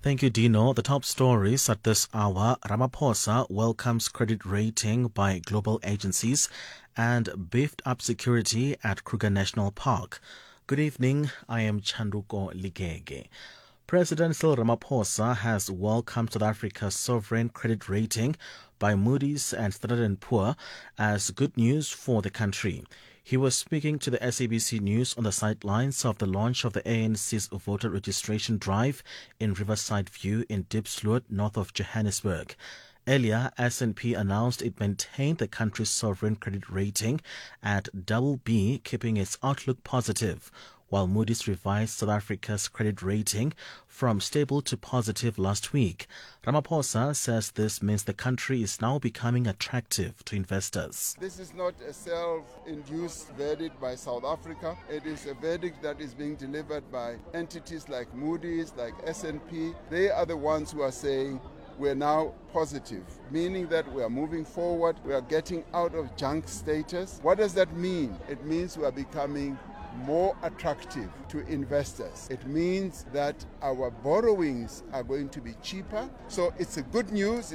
Thank you, Dino. The top stories at this hour. Ramaphosa welcomes credit rating by global agencies and beefed up security at Kruger National Park. Good evening. I am Chanduko Ligege. President Cyril Ramaphosa has welcomed South Africa's sovereign credit rating by Moody's and Standard & Poor as good news for the country. He was speaking to the SABC News on the sidelines of the launch of the ANC's voter registration drive in Riverside View in Diepsloot, north of Johannesburg. Earlier, S&P announced it maintained the country's sovereign credit rating at BB, keeping its outlook positive, while Moody's revised South Africa's credit rating from stable to positive last week. Ramaphosa says this means the country is now becoming attractive to investors. This is not a self-induced verdict by South Africa. It is a verdict that is being delivered by entities like Moody's, like S&P. They are the ones who are saying we're now positive, meaning that we are moving forward, we are getting out of junk status. What does that mean? It means we are becoming more attractive to investors. It means that our borrowings are going to be cheaper. So it's a good news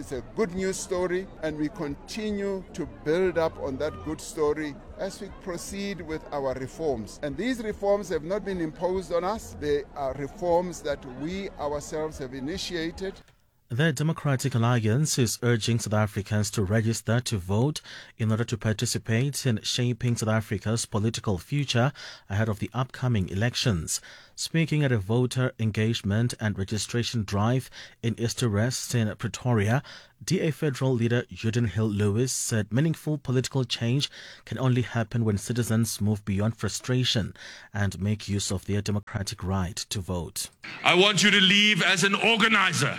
story, and we continue to build up on that good story as we proceed with our reforms. And these reforms have not been imposed on us. They are reforms that we ourselves have initiated. The Democratic Alliance is urging South Africans to register to vote in order to participate in shaping South Africa's political future ahead of the upcoming elections. Speaking at a voter engagement and registration drive in East Rest in Pretoria, DA federal leader Jordan Hill-Lewis said meaningful political change can only happen when citizens move beyond frustration and make use of their democratic right to vote. I want you to leave as an organizer.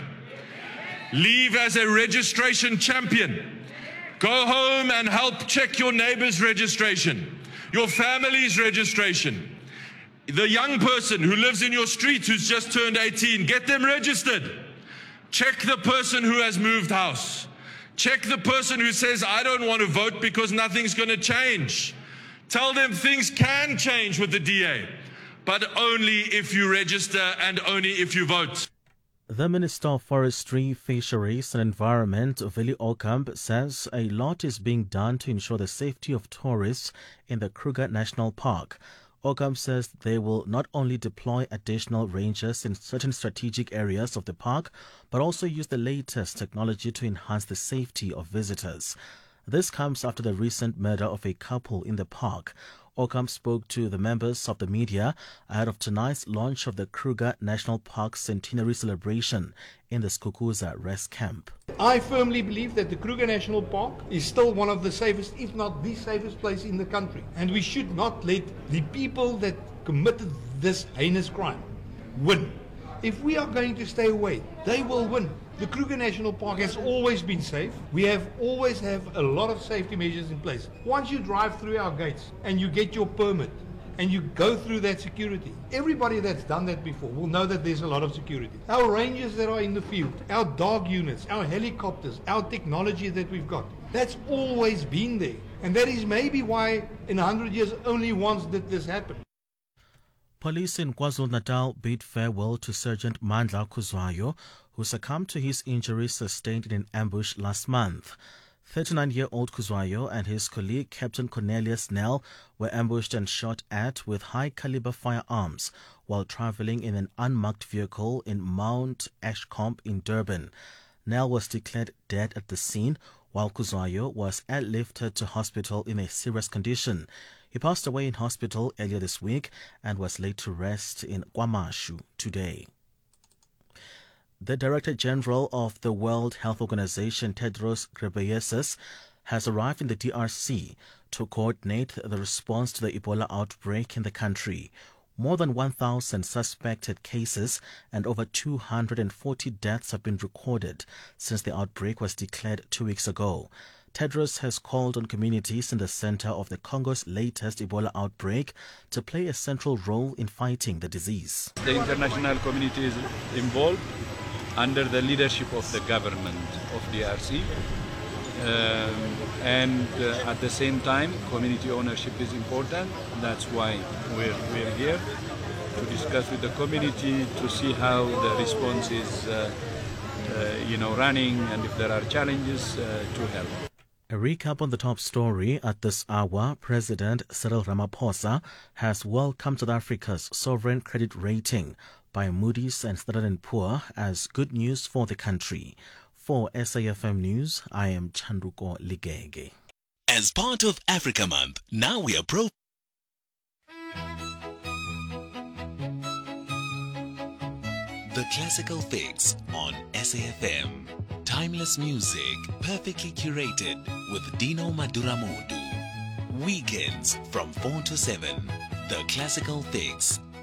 Leave as a registration champion. Go home and help check your neighbor's registration, your family's registration. The young person who lives in your street who's just turned 18, get them registered. Check the person who has moved house. Check the person who says, I don't want to vote because nothing's going to change. Tell them things can change with the DA, but only if you register and only if you vote. The Minister of Forestry, Fisheries and Environment, Veli Okamp, says a lot is being done to ensure the safety of tourists in the Kruger National Park. Okamp says they will not only deploy additional rangers in certain strategic areas of the park, but also use the latest technology to enhance the safety of visitors. This comes after the recent murder of a couple in the park. Okamp spoke to the members of the media ahead of tonight's launch of the Kruger National Park centenary celebration in the Skukuza Rest Camp. I firmly believe that the Kruger National Park is still one of the safest, if not the safest place in the country. And we should not let the people that committed this heinous crime win. If we are going to stay away, they will win. The Kruger National Park has always been safe. We always have a lot of safety measures in place. Once you drive through our gates and you get your permit and you go through that security, everybody that's done that before will know that there's a lot of security. Our rangers that are in the field, our dog units, our helicopters, our technology that we've got, that's always been there. And that is maybe why in 100 years only once did this happen. Police in KwaZulu-Natal bid farewell to Sergeant Mandla Kuzwayo, who succumbed to his injuries sustained in an ambush last month. 39-year-old Kuzwayo and his colleague Captain Cornelius Nell were ambushed and shot at with high-caliber firearms while traveling in an unmarked vehicle in Mount Ashcombe in Durban. Nell was declared dead at the scene, while Kuzwayo was airlifted to hospital in a serious condition. He passed away in hospital earlier this week and was laid to rest in KwaMashu today. The Director General of the World Health Organization, Tedros Ghebreyesus, has arrived in the DRC to coordinate the response to the Ebola outbreak in the country. More than 1,000 suspected cases and over 240 deaths have been recorded since the outbreak was declared 2 weeks ago. Tedros has called on communities in the center of the Congo's latest Ebola outbreak to play a central role in fighting the disease. The international community is involved under the leadership of the government of DRC. And at the same time, community ownership is important. That's why we're here. to discuss with the community to see how the response is, running, and if there are challenges, to help. A recap on the top story at this hour. President Cyril Ramaphosa has welcomed South Africa's sovereign credit rating by Moody's and Standard & Poor as good news for the country. For SAFM News, I am Chanduko Ligege. As part of Africa Month, now we approach The Classical Fix on SAFM. Timeless music, perfectly curated with Dino Maduramodu. Weekends from 4 to 7. The Classical Fix